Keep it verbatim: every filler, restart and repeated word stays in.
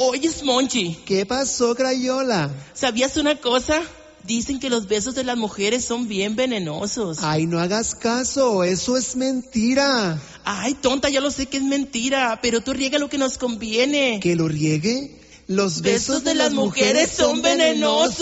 Oyes, Monchi, ¿Qué pasó, Crayola? ¿sabías una cosa? Dicen que los besos de las mujeres son bien venenosos. Ay, no hagas caso, eso es mentira. Ay, tonta, ya lo sé que es mentira, pero tú riega lo que nos conviene. ¿Que lo riegue? Los Besos de las mujeres son venenosos.